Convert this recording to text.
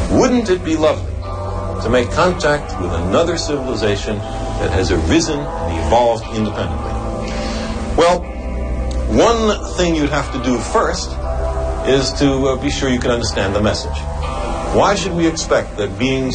Wouldn't it be lovely to make contact with another civilization that has arisen and evolved independently? Well, one thing you'd have to do first is to be sure you can understand the message. Why should we expect that beings